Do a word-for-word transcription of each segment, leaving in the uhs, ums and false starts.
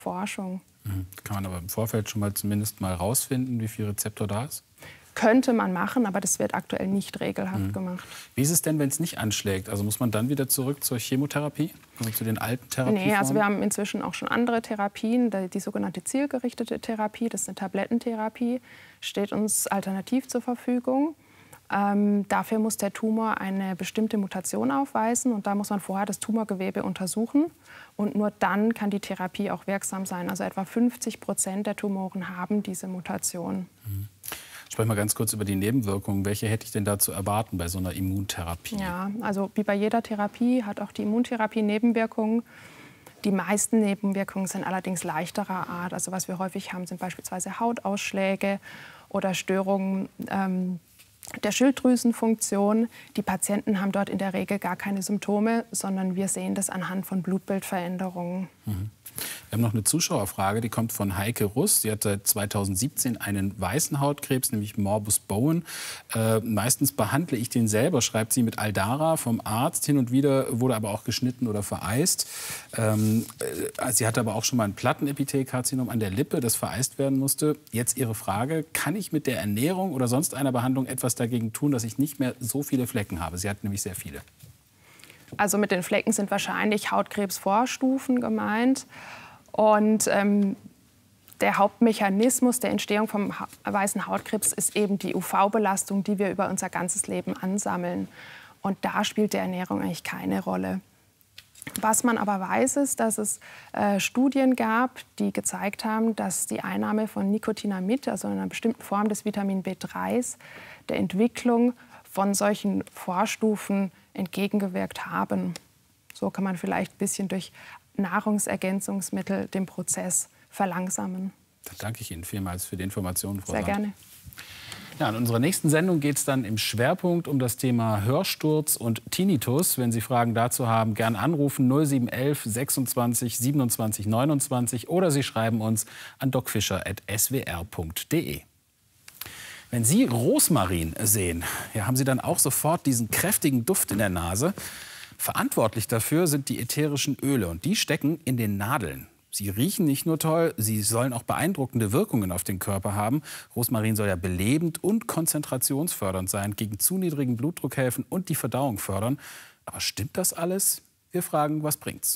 Forschung. Mhm. Kann man aber im Vorfeld schon mal zumindest mal rausfinden, wie viel Rezeptor da ist? Könnte man machen, aber das wird aktuell nicht regelhaft mhm. gemacht. Wie ist es denn, wenn es nicht anschlägt? Also muss man dann wieder zurück zur Chemotherapie, also zu den alten Therapieformen? Nee, also wir haben inzwischen auch schon andere Therapien. Die, die sogenannte zielgerichtete Therapie, das ist eine Tablettentherapie, steht uns alternativ zur Verfügung. Ähm, dafür muss der Tumor eine bestimmte Mutation aufweisen und da muss man vorher das Tumorgewebe untersuchen. Und nur dann kann die Therapie auch wirksam sein. Also etwa fünfzig Prozent der Tumoren haben diese Mutation. Mhm. Sprechen wir ganz kurz über die Nebenwirkungen. Welche hätte ich denn da zu erwarten bei so einer Immuntherapie? Ja, also wie bei jeder Therapie hat auch die Immuntherapie Nebenwirkungen. Die meisten Nebenwirkungen sind allerdings leichterer Art. Also was wir häufig haben, sind beispielsweise Hautausschläge oder Störungen ähm, der Schilddrüsenfunktion. Die Patienten haben dort in der Regel gar keine Symptome, sondern wir sehen das anhand von Blutbildveränderungen. Mhm. Wir haben noch eine Zuschauerfrage, die kommt von Heike Russ. Sie hat seit zweitausendsiebzehn einen weißen Hautkrebs, nämlich Morbus Bowen. Äh, meistens behandle ich den selber, schreibt sie, mit Aldara vom Arzt. Hin und wieder wurde aber auch geschnitten oder vereist. Ähm, äh, sie hatte aber auch schon mal ein Plattenepithelkarzinom an der Lippe, das vereist werden musste. Jetzt ihre Frage, kann ich mit der Ernährung oder sonst einer Behandlung etwas dagegen tun, dass ich nicht mehr so viele Flecken habe? Sie hat nämlich sehr viele. Also mit den Flecken sind wahrscheinlich Hautkrebsvorstufen gemeint. Und ähm, der Hauptmechanismus der Entstehung vom ha weißen Hautkrebs ist eben die U V-Belastung, die wir über unser ganzes Leben ansammeln. Und da spielt die Ernährung eigentlich keine Rolle. Was man aber weiß, ist, dass es äh, Studien gab, die gezeigt haben, dass die Einnahme von Nicotinamid, also einer bestimmten Form des Vitamin B drei, der Entwicklung von solchen Vorstufen entgegengewirkt haben. So kann man vielleicht ein bisschen durch Nahrungsergänzungsmittel den Prozess verlangsamen. Da danke ich Ihnen vielmals für die Informationen, Frau Sehr Sand. gerne. Ja, in unserer nächsten Sendung geht es dann im Schwerpunkt um das Thema Hörsturz und Tinnitus. Wenn Sie Fragen dazu haben, gern anrufen null sieben eins eins sechsundzwanzig siebenundzwanzig neunundzwanzig oder Sie schreiben uns an docfischer at s w r punkt d e. Wenn Sie Rosmarin sehen, ja, haben Sie dann auch sofort diesen kräftigen Duft in der Nase. Verantwortlich dafür sind die ätherischen Öle und die stecken in den Nadeln. Sie riechen nicht nur toll, sie sollen auch beeindruckende Wirkungen auf den Körper haben. Rosmarin soll ja belebend und konzentrationsfördernd sein, gegen zu niedrigen Blutdruck helfen und die Verdauung fördern. Aber stimmt das alles? Wir fragen, was bringt's?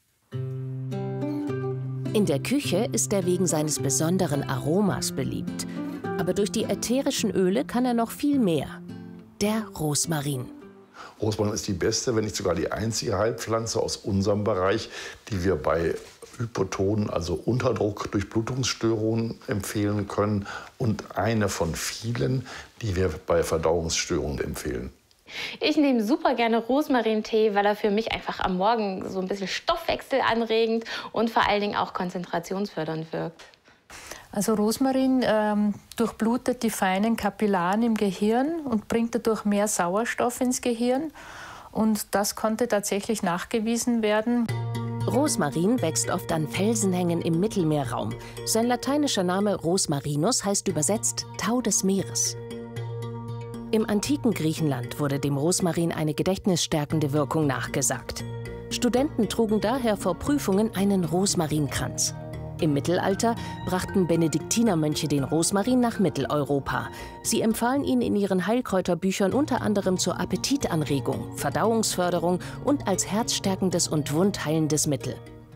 In der Küche ist er wegen seines besonderen Aromas beliebt. Aber durch die ätherischen Öle kann er noch viel mehr. Der Rosmarin. Rosmarin ist die beste, wenn nicht sogar die einzige Heilpflanze aus unserem Bereich, die wir bei Hypotonen, also Unterdruck durch Blutungsstörungen empfehlen können. Und eine von vielen, die wir bei Verdauungsstörungen empfehlen. Ich nehme super gerne Rosmarintee, weil er für mich einfach am Morgen so ein bisschen stoffwechselanregend und vor allen Dingen auch konzentrationsfördernd wirkt. Also Rosmarin ähm, durchblutet die feinen Kapillaren im Gehirn und bringt dadurch mehr Sauerstoff ins Gehirn. Und das konnte tatsächlich nachgewiesen werden. Rosmarin wächst oft an Felsenhängen im Mittelmeerraum. Sein lateinischer Name Rosmarinus heißt übersetzt Tau des Meeres. Im antiken Griechenland wurde dem Rosmarin eine gedächtnisstärkende Wirkung nachgesagt. Studenten trugen daher vor Prüfungen einen Rosmarinkranz. Im Mittelalter brachten Benediktinermönche den Rosmarin nach Mitteleuropa. Sie empfahlen ihn in ihren Heilkräuterbüchern unter anderem zur Appetitanregung, Verdauungsförderung und als herzstärkendes und wundheilendes Mittel.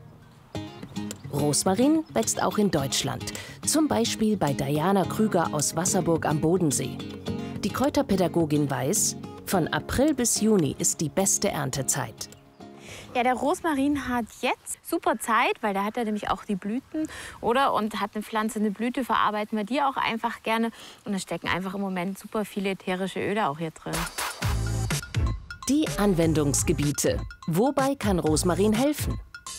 Rosmarin wächst auch in Deutschland, zum Beispiel bei Diana Krüger aus Wasserburg am Bodensee. Die Kräuterpädagogin weiß, von April bis Juni ist die beste Erntezeit. Ja, der Rosmarin hat jetzt super Zeit, weil da hat er nämlich auch die Blüten, oder? Und hat eine Pflanze, eine Blüte, verarbeiten wir die auch einfach gerne. Und da stecken einfach im Moment super viele ätherische Öle auch hier drin. Die Anwendungsgebiete. Wobei kann Rosmarin helfen?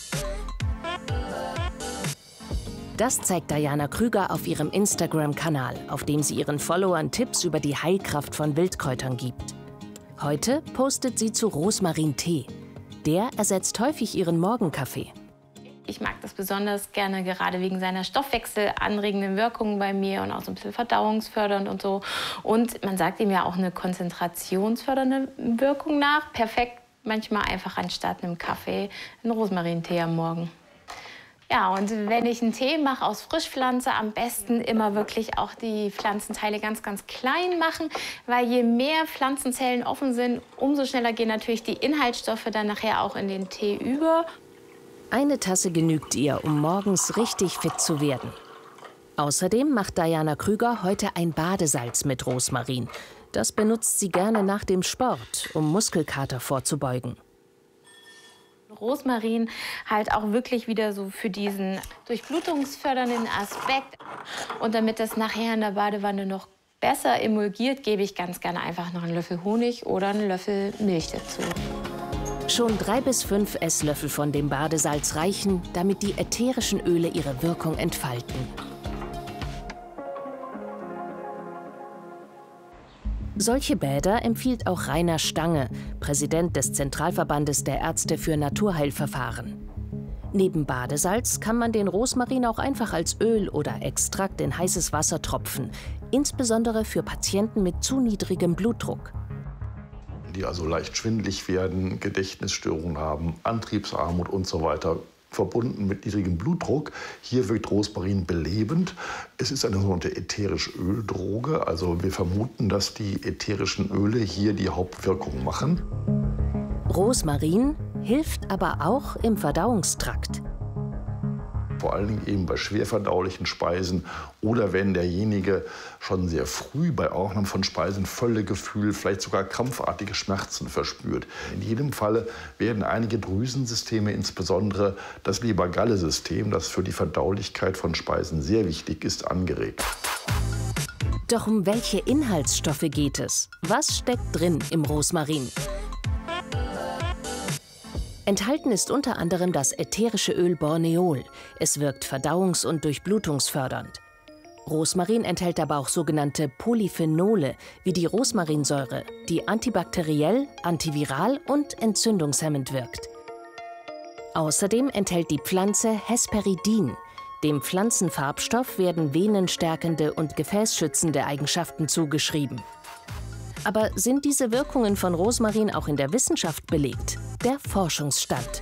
Das zeigt Diana Krüger auf ihrem Instagram-Kanal, auf dem sie ihren Followern Tipps über die Heilkraft von Wildkräutern gibt. Heute postet sie zu Rosmarintee. Der ersetzt häufig ihren Morgenkaffee. Ich mag das besonders gerne, gerade wegen seiner stoffwechselanregenden Wirkung bei mir und auch so ein bisschen verdauungsfördernd und so. Und man sagt ihm ja auch eine konzentrationsfördernde Wirkung nach. Perfekt manchmal einfach anstatt einem Kaffee einen Rosmarintee am Morgen. Ja, und wenn ich einen Tee mache aus Frischpflanze, am besten immer wirklich auch die Pflanzenteile ganz, ganz klein machen, weil je mehr Pflanzenzellen offen sind, umso schneller gehen natürlich die Inhaltsstoffe dann nachher auch in den Tee über. Eine Tasse genügt ihr, um morgens richtig fit zu werden. Außerdem macht Diana Krüger heute ein Badesalz mit Rosmarin. Das benutzt sie gerne nach dem Sport, um Muskelkater vorzubeugen. Rosmarin halt auch wirklich wieder so für diesen durchblutungsfördernden Aspekt. Und damit das nachher in der Badewanne noch besser emulgiert, gebe ich ganz gerne einfach noch einen Löffel Honig oder einen Löffel Milch dazu. Schon drei bis fünf Esslöffel von dem Badesalz reichen, damit die ätherischen Öle ihre Wirkung entfalten. Solche Bäder empfiehlt auch Rainer Stange, Präsident des Zentralverbandes der Ärzte für Naturheilverfahren. Neben Badesalz kann man den Rosmarin auch einfach als Öl oder Extrakt in heißes Wasser tropfen, insbesondere für Patienten mit zu niedrigem Blutdruck. Die also leicht schwindelig werden, Gedächtnisstörungen haben, Antriebsarmut und so weiter, verbunden mit niedrigem Blutdruck. Hier wirkt Rosmarin belebend. Es ist eine sogenannte ätherische Öldroge. Also wir vermuten, dass die ätherischen Öle hier die Hauptwirkung machen. Rosmarin hilft aber auch im Verdauungstrakt. Vor allen Dingen eben bei schwerverdaulichen Speisen oder wenn derjenige schon sehr früh bei Aufnahme von Speisen Völlegefühl, vielleicht sogar krampfartige Schmerzen verspürt. In jedem Falle werden einige Drüsensysteme, insbesondere das Leber-Galle-System, das für die Verdaulichkeit von Speisen sehr wichtig ist, angeregt. Doch um welche Inhaltsstoffe geht es? Was steckt drin im Rosmarin? Enthalten ist unter anderem das ätherische Öl Borneol. Es wirkt verdauungs- und durchblutungsfördernd. Rosmarin enthält aber auch sogenannte Polyphenole, wie die Rosmarinsäure, die antibakteriell, antiviral und entzündungshemmend wirkt. Außerdem enthält die Pflanze Hesperidin. Dem Pflanzenfarbstoff werden venenstärkende und gefäßschützende Eigenschaften zugeschrieben. Aber sind diese Wirkungen von Rosmarin auch in der Wissenschaft belegt? Der Forschungsstand.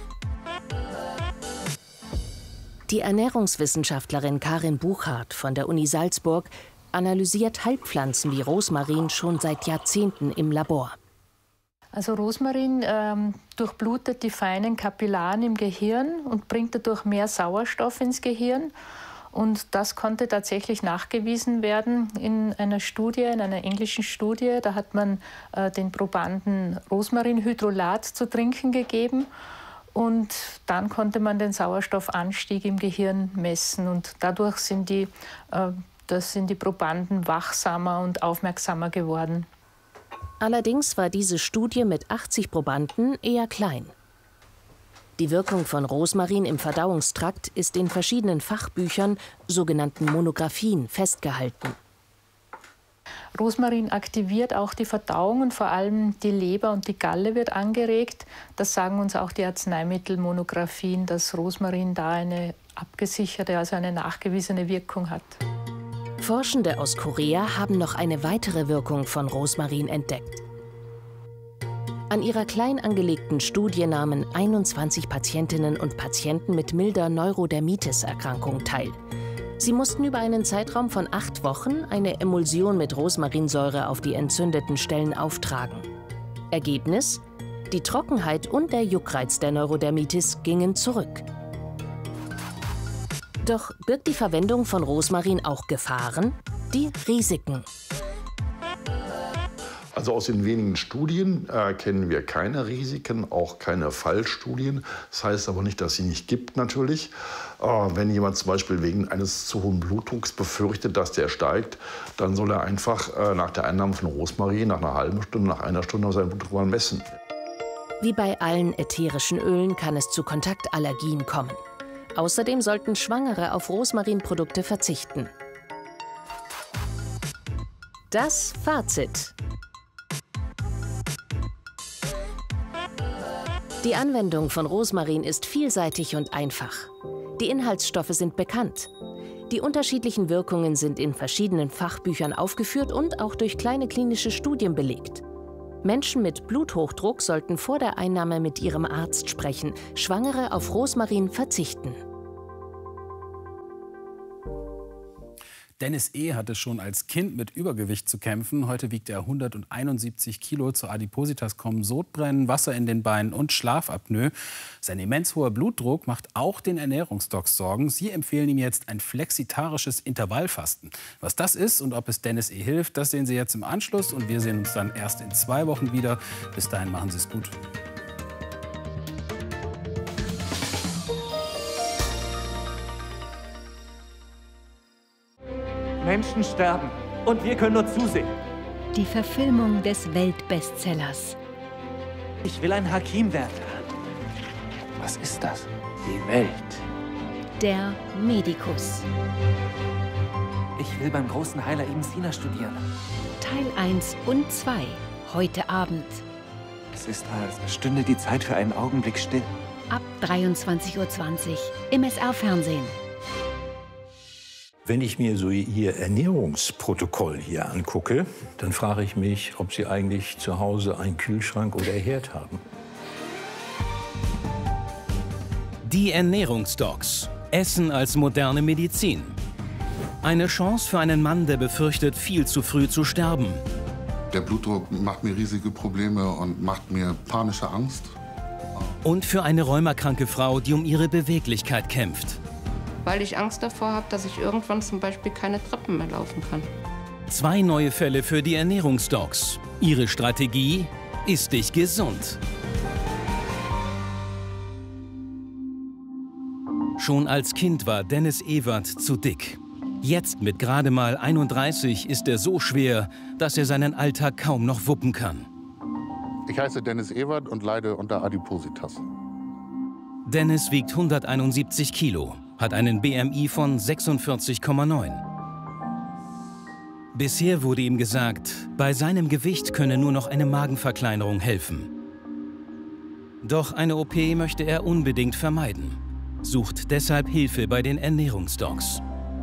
Die Ernährungswissenschaftlerin Karin Buchhardt von der Uni Salzburg analysiert Heilpflanzen wie Rosmarin schon seit Jahrzehnten im Labor. Also Rosmarin ähm, durchblutet die feinen Kapillaren im Gehirn und bringt dadurch mehr Sauerstoff ins Gehirn. Und das konnte tatsächlich nachgewiesen werden in einer Studie, in einer englischen Studie. Da hat man äh, den Probanden Rosmarinhydrolat zu trinken gegeben. Und dann konnte man den Sauerstoffanstieg im Gehirn messen. Und dadurch sind die, äh, das sind die Probanden wachsamer und aufmerksamer geworden. Allerdings war diese Studie mit achtzig Probanden eher klein. Die Wirkung von Rosmarin im Verdauungstrakt ist in verschiedenen Fachbüchern, sogenannten Monographien, festgehalten. Rosmarin aktiviert auch die Verdauung und vor allem die Leber und die Galle wird angeregt. Das sagen uns auch die Arzneimittelmonographien, dass Rosmarin da eine abgesicherte, also eine nachgewiesene Wirkung hat. Forschende aus Korea haben noch eine weitere Wirkung von Rosmarin entdeckt. An ihrer klein angelegten Studie nahmen einundzwanzig Patientinnen und Patienten mit milder Neurodermitis-Erkrankung teil. Sie mussten über einen Zeitraum von acht Wochen eine Emulsion mit Rosmarinsäure auf die entzündeten Stellen auftragen. Ergebnis? Die Trockenheit und der Juckreiz der Neurodermitis gingen zurück. Doch birgt die Verwendung von Rosmarin auch Gefahren? Die Risiken. Also aus den wenigen Studien äh, kennen wir keine Risiken, auch keine Fallstudien. Das heißt aber nicht, dass sie nicht gibt natürlich. Äh, wenn jemand zum Beispiel wegen eines zu hohen Blutdrucks befürchtet, dass der steigt, dann soll er einfach äh, nach der Einnahme von Rosmarin nach einer halben Stunde, nach einer Stunde seinen Blutdruck mal messen. Wie bei allen ätherischen Ölen kann es zu Kontaktallergien kommen. Außerdem sollten Schwangere auf Rosmarinprodukte verzichten. Das Fazit. Die Anwendung von Rosmarin ist vielseitig und einfach. Die Inhaltsstoffe sind bekannt. Die unterschiedlichen Wirkungen sind in verschiedenen Fachbüchern aufgeführt und auch durch kleine klinische Studien belegt. Menschen mit Bluthochdruck sollten vor der Einnahme mit ihrem Arzt sprechen, Schwangere auf Rosmarin verzichten. Dennis E. hatte schon als Kind mit Übergewicht zu kämpfen. Heute wiegt er hunderteinundsiebzig Kilo. Zur Adipositas kommen Sodbrennen, Wasser in den Beinen und Schlafapnoe. Sein immens hoher Blutdruck macht auch den Ernährungsdocs Sorgen. Sie empfehlen ihm jetzt ein flexitarisches Intervallfasten. Was das ist und ob es Dennis E. hilft, das sehen Sie jetzt im Anschluss. Und wir sehen uns dann erst in zwei Wochen wieder. Bis dahin machen Sie es gut. Menschen sterben und wir können nur zusehen. Die Verfilmung des Weltbestsellers. Ich will ein Hakim werden. Was ist das? Die Welt. Der Medikus. Ich will beim großen Heiler Ibn Sina studieren. Teil eins und zwei. Heute Abend. Es ist, als stünde die Zeit für einen Augenblick still. Ab dreiundzwanzig Uhr zwanzig im S R-Fernsehen. Wenn ich mir so Ihr Ernährungsprotokoll hier angucke, dann frage ich mich, ob Sie eigentlich zu Hause einen Kühlschrank oder Herd haben. Die Ernährungsdocs. Essen als moderne Medizin. Eine Chance für einen Mann, der befürchtet, viel zu früh zu sterben. Der Blutdruck macht mir riesige Probleme und macht mir panische Angst. Und für eine rheumakranke Frau, die um ihre Beweglichkeit kämpft. Weil ich Angst davor habe, dass ich irgendwann zum Beispiel keine Treppen mehr laufen kann. Zwei neue Fälle für die Ernährungsdocs. Ihre Strategie: Iss dich gesund. Schon als Kind war Dennis Ewert zu dick. Jetzt mit gerade mal einunddreißig ist er so schwer, dass er seinen Alltag kaum noch wuppen kann. Ich heiße Dennis Ewert und leide unter Adipositas. Dennis wiegt hunderteinundsiebzig Kilo, hat einen B M I von sechsundvierzig Komma neun. Bisher wurde ihm gesagt, bei seinem Gewicht könne nur noch eine Magenverkleinerung helfen. Doch eine O P möchte er unbedingt vermeiden, sucht deshalb Hilfe bei den Ernährungsdocs.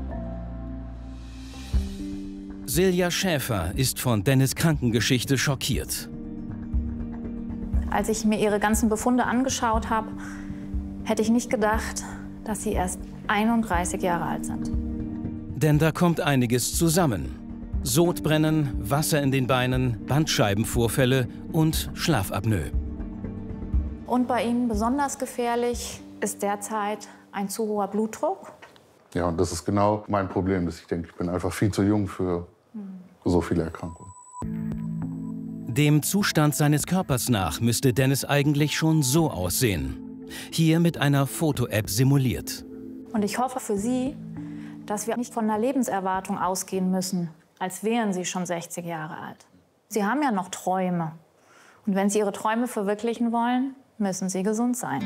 Silja Schäfer ist von Dennis' Krankengeschichte schockiert. Als ich mir ihre ganzen Befunde angeschaut habe, hätte ich nicht gedacht, dass sie erst einunddreißig Jahre alt sind. Denn da kommt einiges zusammen. Sodbrennen, Wasser in den Beinen, Bandscheibenvorfälle und Schlafapnoe. Und bei ihnen besonders gefährlich ist derzeit ein zu hoher Blutdruck. Ja, und das ist genau mein Problem, dass ich denke, ich bin einfach viel zu jung für so viele Erkrankungen. Dem Zustand seines Körpers nach müsste Dennis eigentlich schon so aussehen. Hier mit einer Foto-App simuliert. Und ich hoffe für Sie, dass wir nicht von einer Lebenserwartung ausgehen müssen, als wären Sie schon sechzig Jahre alt. Sie haben ja noch Träume. Und wenn Sie Ihre Träume verwirklichen wollen, müssen Sie gesund sein.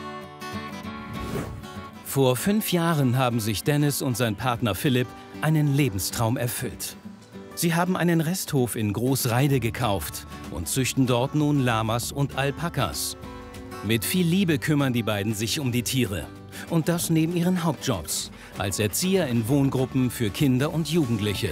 Vor fünf Jahren haben sich Dennis und sein Partner Philipp einen Lebenstraum erfüllt. Sie haben einen Resthof in Großreide gekauft und züchten dort nun Lamas und Alpakas. Mit viel Liebe kümmern die beiden sich um die Tiere. Und das neben ihren Hauptjobs, als Erzieher in Wohngruppen für Kinder und Jugendliche.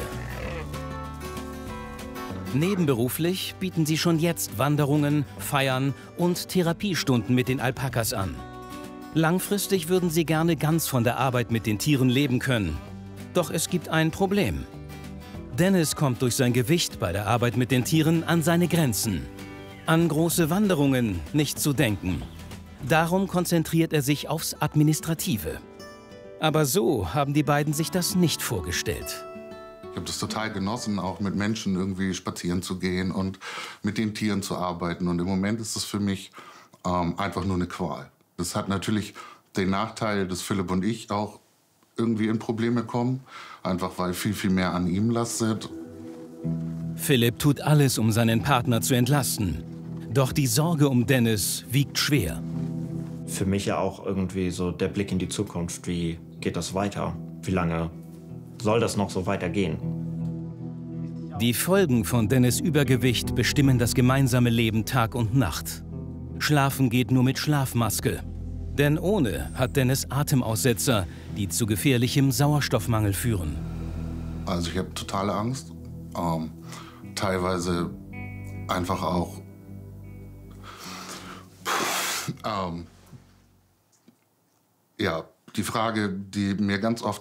Nebenberuflich bieten sie schon jetzt Wanderungen, Feiern und Therapiestunden mit den Alpakas an. Langfristig würden sie gerne ganz von der Arbeit mit den Tieren leben können. Doch es gibt ein Problem. Dennis kommt durch sein Gewicht bei der Arbeit mit den Tieren an seine Grenzen. An große Wanderungen nicht zu denken. Darum konzentriert er sich aufs Administrative. Aber so haben die beiden sich das nicht vorgestellt. Ich habe das total genossen, auch mit Menschen irgendwie spazieren zu gehen und mit den Tieren zu arbeiten. Und im Moment ist es für mich ähm, einfach nur eine Qual. Das hat natürlich den Nachteil, dass Philipp und ich auch irgendwie in Probleme kommen. Einfach weil viel, viel mehr an ihm lastet. Philipp tut alles, um seinen Partner zu entlasten. Doch die Sorge um Dennis wiegt schwer. Für mich ja auch irgendwie so der Blick in die Zukunft. Wie geht das weiter? Wie lange soll das noch so weitergehen? Die Folgen von Dennis' Übergewicht bestimmen das gemeinsame Leben Tag und Nacht. Schlafen geht nur mit Schlafmaske. Denn ohne hat Dennis Atemaussetzer, die zu gefährlichem Sauerstoffmangel führen. Also ich habe totale Angst. Ähm, teilweise einfach auch ähm, ja, die Frage, die mir ganz oft